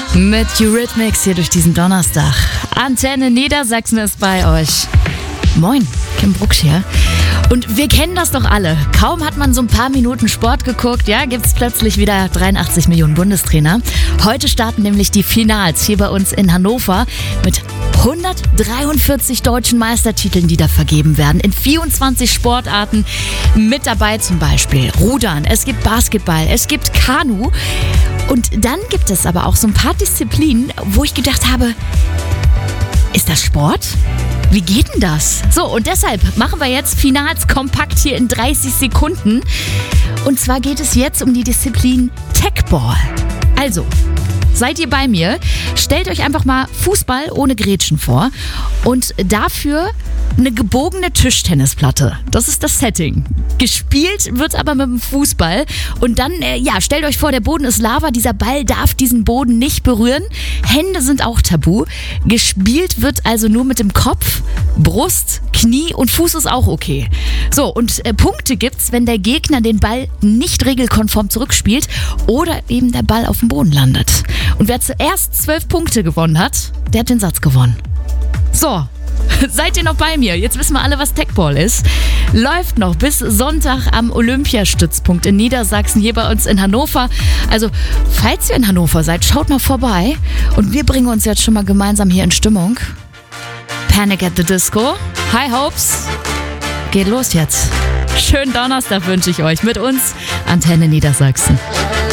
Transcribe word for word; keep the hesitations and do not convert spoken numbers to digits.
Mit Eurythmics hier durch diesen Donnerstag. Antenne Niedersachsen ist bei euch. Moin, Kim Brucksch hier. Und wir kennen das doch alle. Kaum hat man so ein paar Minuten Sport geguckt, ja, gibt's plötzlich wieder dreiundachtzig Millionen Bundestrainer. Heute starten nämlich die Finals hier bei uns in Hannover mit hundertdreiundvierzig deutschen Meistertiteln, die da vergeben werden. In vierundzwanzig Sportarten mit dabei, zum Beispiel Rudern, es gibt Basketball, es gibt Kanu. Und dann gibt es aber auch so ein paar Disziplinen, wo ich gedacht habe, ist das Sport? Wie geht denn das? So, und deshalb machen wir jetzt Finals kompakt hier in dreißig Sekunden. Und zwar geht es jetzt um die Disziplin Techball. Also, seid ihr bei mir? Stellt euch einfach mal Fußball ohne Grätschen vor und dafür eine gebogene Tischtennisplatte. Das ist das Setting. Gespielt wird aber mit dem Fußball und dann, äh, ja, stellt euch vor, der Boden ist Lava, dieser Ball darf diesen Boden nicht berühren. Hände sind auch tabu. Gespielt wird also nur mit dem Kopf, Brust, Knie und Fuß ist auch okay. So, und äh, Punkte gibt's, wenn der Gegner den Ball nicht regelkonform zurückspielt oder eben der Ball auf dem Boden landet. Und wer zuerst zwölf Punkte gewonnen hat, der hat den Satz gewonnen. So, seid ihr noch bei mir? Jetzt wissen wir alle, was Techball ist. Läuft noch bis Sonntag am Olympiastützpunkt in Niedersachsen, hier bei uns in Hannover. Also, falls ihr in Hannover seid, schaut mal vorbei. Und wir bringen uns jetzt schon mal gemeinsam hier in Stimmung. Panic at the Disco. High Hopes. Geht los jetzt. Schönen Donnerstag wünsche ich euch mit uns, Antenne Niedersachsen.